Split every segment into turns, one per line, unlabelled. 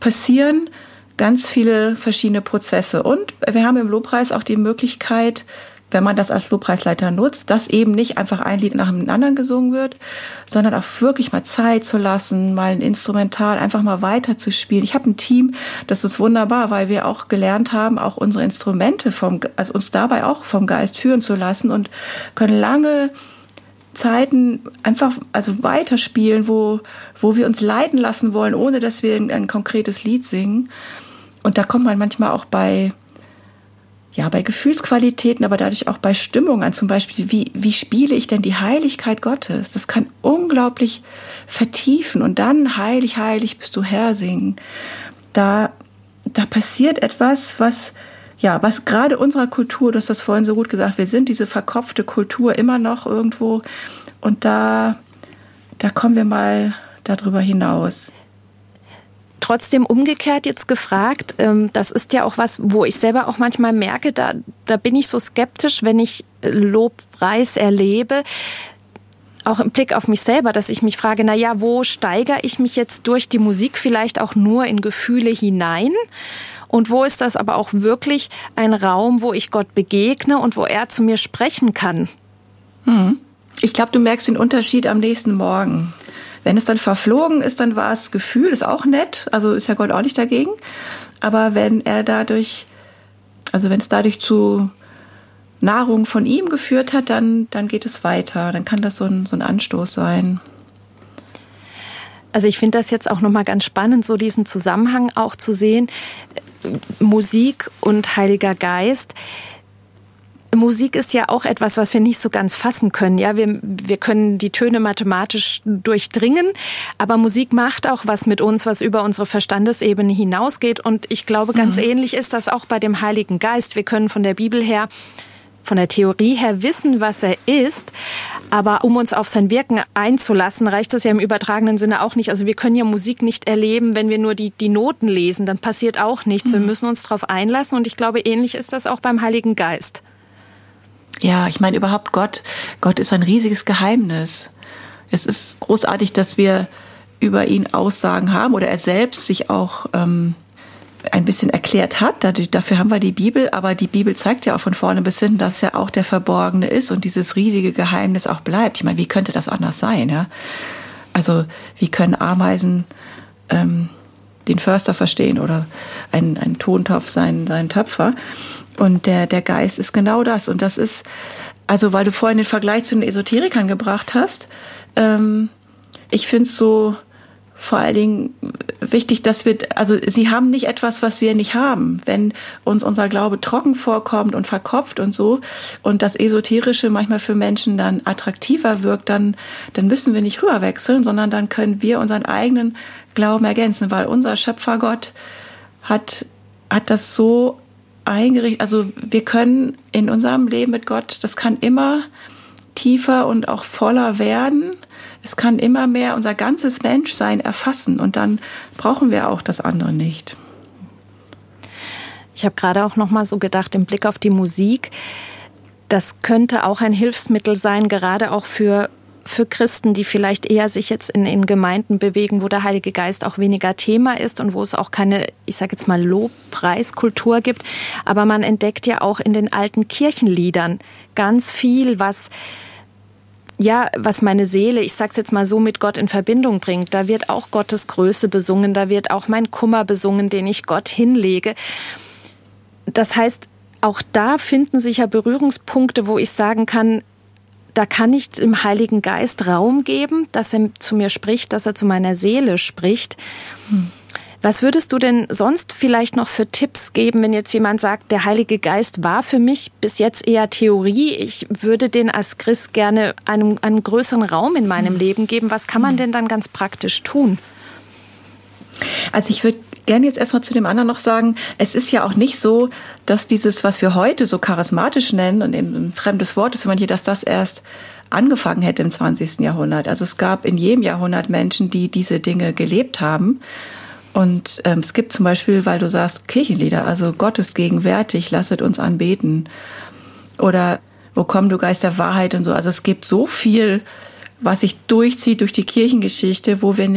passieren ganz viele verschiedene Prozesse. Und wir haben im Lobpreis auch die Möglichkeit, wenn man das als Lobpreisleiter nutzt, dass eben nicht einfach ein Lied nach dem anderen gesungen wird, sondern auch wirklich mal Zeit zu lassen, mal ein Instrumental einfach mal weiter zu spielen. Ich habe ein Team, das ist wunderbar, weil wir auch gelernt haben, auch unsere Instrumente also uns dabei auch vom Geist führen zu lassen und können lange Zeiten einfach weiterspielen, wo wir uns leiten lassen wollen, ohne dass wir ein konkretes Lied singen. Und da kommt man manchmal auch bei Gefühlsqualitäten, aber dadurch auch bei Stimmung an. Zum Beispiel, wie spiele ich denn die Heiligkeit Gottes? Das kann unglaublich vertiefen und dann heilig, heilig bist du Herr singen. Da passiert etwas, was gerade unserer Kultur, du hast das vorhin so gut gesagt, wir sind diese verkopfte Kultur immer noch irgendwo und da kommen wir mal darüber hinaus.
Trotzdem umgekehrt jetzt gefragt, das ist ja auch was, wo ich selber auch manchmal merke, da bin ich so skeptisch, wenn ich Lobpreis erlebe, auch im Blick auf mich selber, dass ich mich frage, wo steigere ich mich jetzt durch die Musik vielleicht auch nur in Gefühle hinein? Und wo ist das aber auch wirklich ein Raum, wo ich Gott begegne und wo er zu mir sprechen kann?
Ich glaube, du merkst den Unterschied am nächsten Morgen. Wenn es dann verflogen ist, dann war es Gefühl, ist auch nett, also ist ja Gott auch nicht dagegen. Aber wenn es dadurch zu Nahrung von ihm geführt hat, dann geht es weiter. Dann kann das so ein Anstoß sein.
Also ich finde das jetzt auch nochmal ganz spannend, so diesen Zusammenhang auch zu sehen. Musik und Heiliger Geist. Musik ist ja auch etwas, was wir nicht so ganz fassen können. Ja, wir können die Töne mathematisch durchdringen, aber Musik macht auch was mit uns, was über unsere Verstandesebene hinausgeht. Und ich glaube, ganz ähnlich ist das auch bei dem Heiligen Geist. Wir können von der Bibel her, von der Theorie her wissen, was er ist, aber um uns auf sein Wirken einzulassen, reicht das ja im übertragenen Sinne auch nicht. Also wir können ja Musik nicht erleben, wenn wir nur die Noten lesen, dann passiert auch nichts. Wir müssen uns darauf einlassen und ich glaube, ähnlich ist das auch beim Heiligen Geist.
Ja, ich meine überhaupt Gott ist ein riesiges Geheimnis. Es ist großartig, dass wir über ihn Aussagen haben oder er selbst sich auch ein bisschen erklärt hat. Dafür haben wir die Bibel, aber die Bibel zeigt ja auch von vorne bis hinten, dass er auch der Verborgene ist und dieses riesige Geheimnis auch bleibt. Ich meine, wie könnte das anders sein? Ja? Also wie können Ameisen den Förster verstehen oder ein Tontopf seinen Töpfer? Und der Geist ist genau das. Und das ist, also weil du vorhin den Vergleich zu den Esoterikern gebracht hast, ich finde es so vor allen Dingen wichtig, dass sie haben nicht etwas, was wir nicht haben. Wenn uns unser Glaube trocken vorkommt und verkopft und so und das Esoterische manchmal für Menschen dann attraktiver wirkt, dann müssen wir nicht rüberwechseln, sondern dann können wir unseren eigenen Glauben ergänzen, weil unser Schöpfergott hat das so eingerichtet, also wir können in unserem Leben mit Gott, das kann immer tiefer und auch voller werden. Es kann immer mehr unser ganzes Menschsein erfassen und dann brauchen wir auch das andere nicht.
Ich habe gerade auch noch mal so gedacht, im Blick auf die Musik, das könnte auch ein Hilfsmittel sein, gerade auch für Christen, die vielleicht eher sich jetzt in Gemeinden bewegen, wo der Heilige Geist auch weniger Thema ist und wo es auch keine, ich sage jetzt mal, Lobpreiskultur gibt. Aber man entdeckt ja auch in den alten Kirchenliedern ganz viel, was meine Seele, ich sag's jetzt mal so, mit Gott in Verbindung bringt. Da wird auch Gottes Größe besungen, da wird auch mein Kummer besungen, den ich Gott hinlege. Das heißt, auch da finden sich ja Berührungspunkte, wo ich sagen kann, da kann ich dem Heiligen Geist Raum geben, dass er zu mir spricht, dass er zu meiner Seele spricht. Was würdest du denn sonst vielleicht noch für Tipps geben, wenn jetzt jemand sagt, der Heilige Geist war für mich bis jetzt eher Theorie, ich würde den als Christ gerne einen größeren Raum in meinem Leben geben. Was kann man denn dann ganz praktisch tun?
Also ich würde gerne jetzt erstmal zu dem anderen noch sagen, es ist ja auch nicht so, dass dieses, was wir heute so charismatisch nennen und ein fremdes Wort ist, dass das erst angefangen hätte im 20. Jahrhundert. Also es gab in jedem Jahrhundert Menschen, die diese Dinge gelebt haben. Und es gibt zum Beispiel, weil du sagst, Kirchenlieder, also Gott ist gegenwärtig, lasset uns anbeten. Oder wo komm du Geist der Wahrheit und so. Also es gibt so viel, was sich durchzieht durch die Kirchengeschichte, wo wir nicht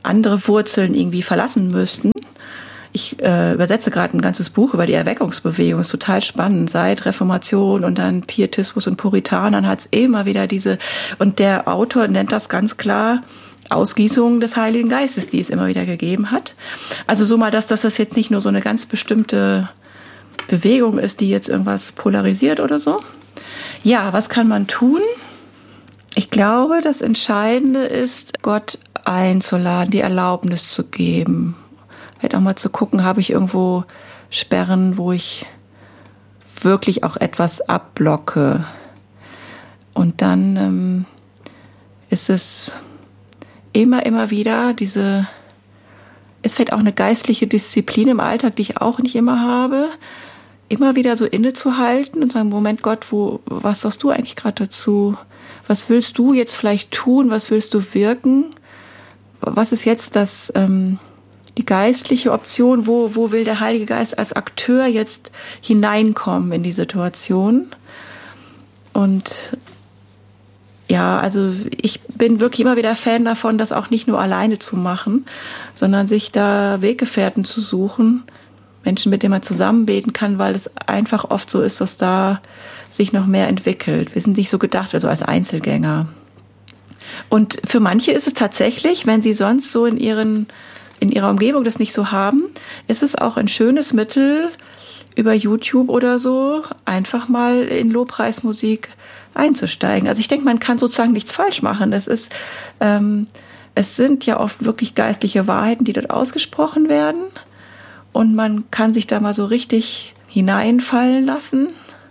andere Wurzeln irgendwie verlassen müssten. Ich übersetze gerade ein ganzes Buch über die Erweckungsbewegung. Ist total spannend. Seit Reformation und dann Pietismus und Puritanern hat es immer wieder und der Autor nennt das ganz klar Ausgießung des Heiligen Geistes, die es immer wieder gegeben hat. Also so mal, dass das jetzt nicht nur so eine ganz bestimmte Bewegung ist, die jetzt irgendwas polarisiert oder so. Ja, was kann man tun? Ich glaube, das Entscheidende ist, Gott einzuladen, die Erlaubnis zu geben. Vielleicht auch mal zu gucken, habe ich irgendwo Sperren, wo ich wirklich auch etwas abblocke. Und dann ist es immer wieder es fällt auch eine geistliche Disziplin im Alltag, die ich auch nicht immer habe, immer wieder so innezuhalten und sagen, Moment Gott, was sagst du eigentlich gerade dazu? Was willst du jetzt vielleicht tun? Was willst du wirken? Was ist jetzt die geistliche Option? Wo will der Heilige Geist als Akteur jetzt hineinkommen in die Situation? Und ja, also ich bin wirklich immer wieder Fan davon, das auch nicht nur alleine zu machen, sondern sich da Weggefährten zu suchen, Menschen, mit denen man zusammen beten kann, weil es einfach oft so ist, dass da sich noch mehr entwickelt. Wir sind nicht so gedacht, also als Einzelgänger. Und für manche ist es tatsächlich, wenn sie sonst so in ihrer Umgebung das nicht so haben, ist es auch ein schönes Mittel, über YouTube oder so einfach mal in Lobpreismusik einzusteigen. Also ich denke, man kann sozusagen nichts falsch machen. Es sind ja oft wirklich geistliche Wahrheiten, die dort ausgesprochen werden. Und man kann sich da mal so richtig hineinfallen lassen.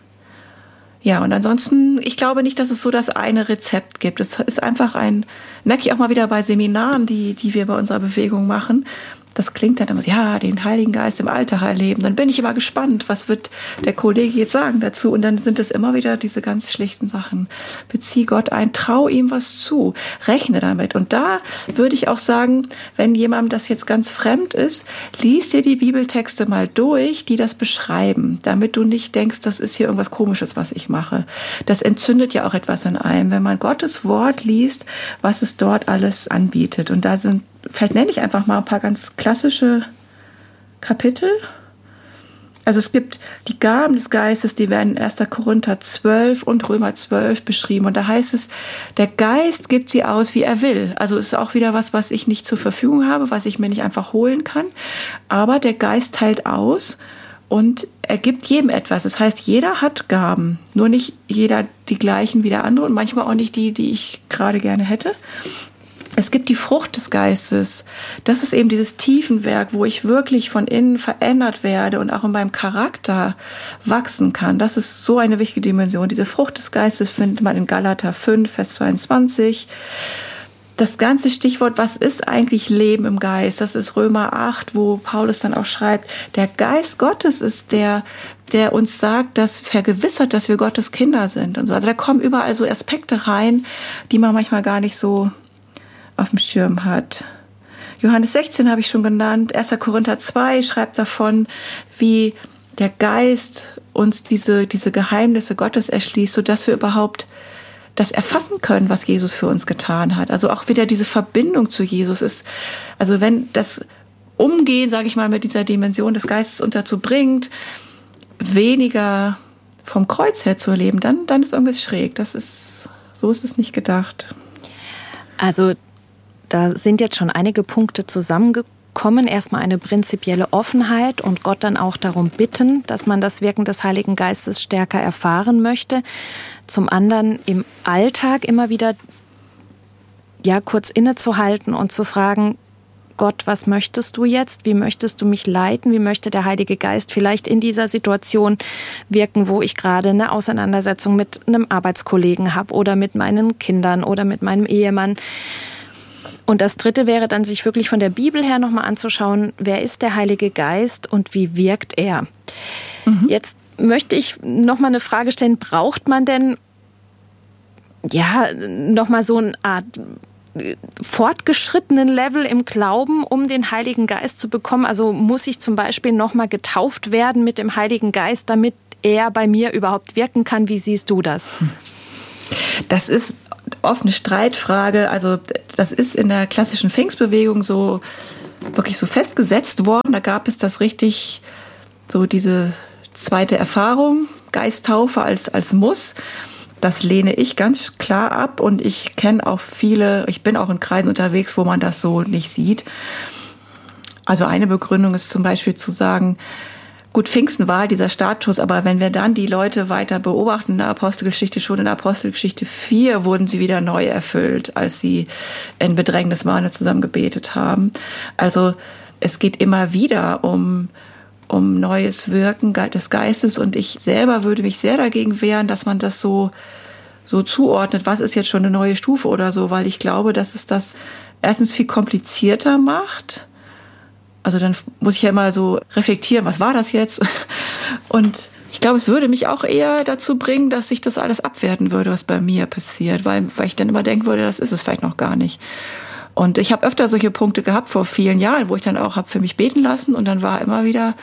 Ja, und ansonsten, ich glaube nicht, dass es so das eine Rezept gibt. Es ist einfach merke ich auch mal wieder bei Seminaren, die wir bei unserer Bewegung machen. Das klingt dann immer so, ja, den Heiligen Geist im Alltag erleben. Dann bin ich immer gespannt, was wird der Kollege jetzt sagen dazu? Und dann sind es immer wieder diese ganz schlichten Sachen. Bezieh Gott ein, trau ihm was zu, rechne damit. Und da würde ich auch sagen, wenn jemandem das jetzt ganz fremd ist, lies dir die Bibeltexte mal durch, die das beschreiben, damit du nicht denkst, das ist hier irgendwas Komisches, was ich mache. Das entzündet ja auch etwas in einem, wenn man Gottes Wort liest, was es dort alles anbietet. Und vielleicht nenne ich einfach mal ein paar ganz klassische Kapitel. Also es gibt die Gaben des Geistes, die werden in 1. Korinther 12 und Römer 12 beschrieben. Und da heißt es, der Geist gibt sie aus, wie er will. Also es ist auch wieder was ich nicht zur Verfügung habe, was ich mir nicht einfach holen kann. Aber der Geist teilt aus und er gibt jedem etwas. Das heißt, jeder hat Gaben. Nur nicht jeder die gleichen wie der andere und manchmal auch nicht die ich gerade gerne hätte. Es gibt die Frucht des Geistes. Das ist eben dieses Tiefenwerk, wo ich wirklich von innen verändert werde und auch in meinem Charakter wachsen kann. Das ist so eine wichtige Dimension. Diese Frucht des Geistes findet man in Galater 5, Vers 22. Das ganze Stichwort, was ist eigentlich Leben im Geist? Das ist Römer 8, wo Paulus dann auch schreibt, der Geist Gottes ist der uns sagt, vergewissert, dass wir Gottes Kinder sind. Und so. Also da kommen überall so Aspekte rein, die man manchmal gar nicht so auf dem Schirm hat. Johannes 16 habe ich schon genannt. 1. Korinther 2 schreibt davon, wie der Geist uns diese Geheimnisse Gottes erschließt, sodass wir überhaupt das erfassen können, was Jesus für uns getan hat. Also auch wieder diese Verbindung zu Jesus ist, also wenn das Umgehen, sage ich mal, mit dieser Dimension des Geistes uns dazu bringt, weniger vom Kreuz her zu erleben, dann ist irgendwas schräg. So ist es nicht gedacht.
Also da sind jetzt schon einige Punkte zusammengekommen. Erstmal eine prinzipielle Offenheit und Gott dann auch darum bitten, dass man das Wirken des Heiligen Geistes stärker erfahren möchte. Zum anderen im Alltag immer wieder kurz innezuhalten und zu fragen, Gott, was möchtest du jetzt? Wie möchtest du mich leiten? Wie möchte der Heilige Geist vielleicht in dieser Situation wirken, wo ich gerade eine Auseinandersetzung mit einem Arbeitskollegen habe oder mit meinen Kindern oder mit meinem Ehemann? Und das Dritte wäre dann, sich wirklich von der Bibel her nochmal anzuschauen, wer ist der Heilige Geist und wie wirkt er? Mhm. Jetzt möchte ich nochmal eine Frage stellen, braucht man denn nochmal so eine Art fortgeschrittenen Level im Glauben, um den Heiligen Geist zu bekommen? Also muss ich zum Beispiel nochmal getauft werden mit dem Heiligen Geist, damit er bei mir überhaupt wirken kann? Wie siehst du das?
Das ist oft eine Streitfrage. Also das ist in der klassischen Pfingstbewegung so wirklich so festgesetzt worden. Da gab es das richtig, so diese zweite Erfahrung, Geisttaufe als Muss. Das lehne ich ganz klar ab und ich kenne auch viele, ich bin auch in Kreisen unterwegs, wo man das so nicht sieht. Also eine Begründung ist zum Beispiel zu sagen, gut, Pfingsten war dieser Status, aber wenn wir dann die Leute weiter beobachten in der Apostelgeschichte, schon in der Apostelgeschichte 4 wurden sie wieder neu erfüllt, als sie in Bedrängnis waren und zusammen gebetet haben. Also es geht immer wieder um neues Wirken des Geistes und ich selber würde mich sehr dagegen wehren, dass man das so zuordnet, was ist jetzt schon eine neue Stufe oder so, weil ich glaube, dass es das erstens viel komplizierter macht. Also dann muss ich ja immer so reflektieren, was war das jetzt? Und ich glaube, es würde mich auch eher dazu bringen, dass ich das alles abwerten würde, was bei mir passiert, weil ich dann immer denken würde, das ist es vielleicht noch gar nicht. Und ich habe öfter solche Punkte gehabt vor vielen Jahren, wo ich dann auch habe für mich beten lassen und dann war immer wieder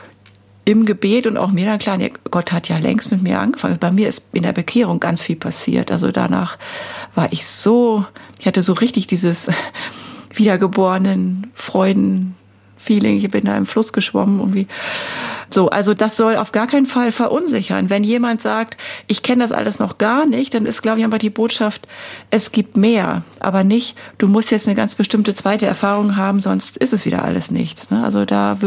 im Gebet und auch mir dann klar, Gott hat ja längst mit mir angefangen. Bei mir ist in der Bekehrung ganz viel passiert. Also danach war ich hatte so richtig dieses wiedergeborenen Freuden-Feeling. Ich bin da im Fluss geschwommen irgendwie. So, also das soll auf gar keinen Fall verunsichern. Wenn jemand sagt, ich kenne das alles noch gar nicht, dann ist, glaube ich, einfach die Botschaft, es gibt mehr, aber nicht, du musst jetzt eine ganz bestimmte zweite Erfahrung haben, sonst ist es wieder alles nichts. Also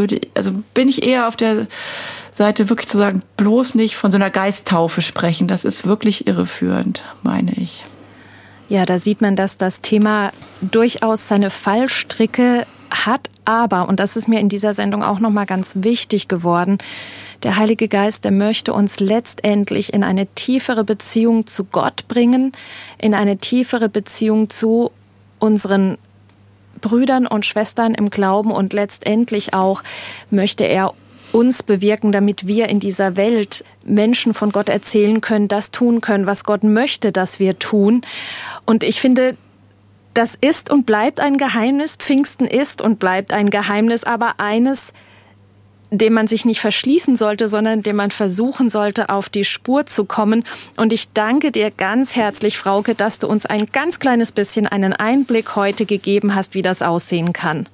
bin ich eher auf der Seite wirklich zu sagen, bloß nicht von so einer Geisttaufe sprechen. Das ist wirklich irreführend, meine ich.
Ja, da sieht man, dass das Thema durchaus seine Fallstricke hat, aber, und das ist mir in dieser Sendung auch nochmal ganz wichtig geworden, der Heilige Geist, der möchte uns letztendlich in eine tiefere Beziehung zu Gott bringen, in eine tiefere Beziehung zu unseren Brüdern und Schwestern im Glauben und letztendlich auch möchte er uns bewirken, damit wir in dieser Welt Menschen von Gott erzählen können, das tun können, was Gott möchte, dass wir tun. Und ich finde, das ist und bleibt ein Geheimnis. Pfingsten ist und bleibt ein Geheimnis, aber eines, dem man sich nicht verschließen sollte, sondern dem man versuchen sollte, auf die Spur zu kommen. Und ich danke dir ganz herzlich, Frauke, dass du uns ein ganz kleines bisschen einen Einblick heute gegeben hast, wie das aussehen kann.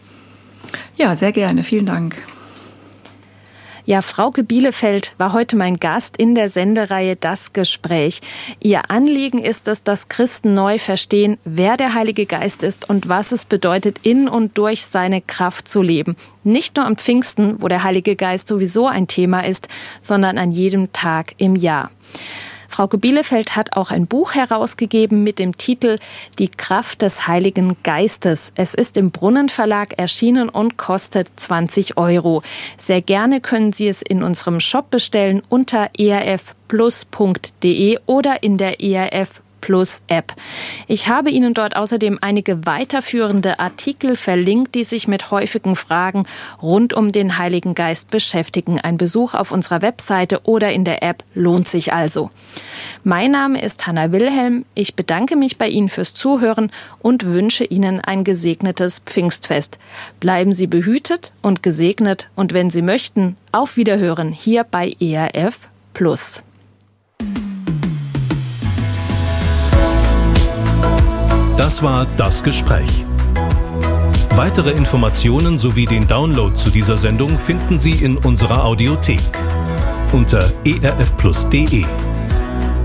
Ja, sehr gerne. Vielen Dank.
Ja, Frauke Bielefeld war heute mein Gast in der Sendereihe Das Gespräch. Ihr Anliegen ist es, dass Christen neu verstehen, wer der Heilige Geist ist und was es bedeutet, in und durch seine Kraft zu leben. Nicht nur am Pfingsten, wo der Heilige Geist sowieso ein Thema ist, sondern an jedem Tag im Jahr. Frauke Bielefeld hat auch ein Buch herausgegeben mit dem Titel Die Kraft des Heiligen Geistes. Es ist im Brunnen Verlag erschienen und kostet 20 €. Sehr gerne können Sie es in unserem Shop bestellen unter erfplus.de oder in der ERF Plus App. Ich habe Ihnen dort außerdem einige weiterführende Artikel verlinkt, die sich mit häufigen Fragen rund um den Heiligen Geist beschäftigen. Ein Besuch auf unserer Webseite oder in der App lohnt sich also. Mein Name ist Hanna Wilhelm. Ich bedanke mich bei Ihnen fürs Zuhören und wünsche Ihnen ein gesegnetes Pfingstfest. Bleiben Sie behütet und gesegnet und wenn Sie möchten, auf Wiederhören hier bei ERF Plus.
Das war Das Gespräch. Weitere Informationen sowie den Download zu dieser Sendung finden Sie in unserer Audiothek unter erfplus.de.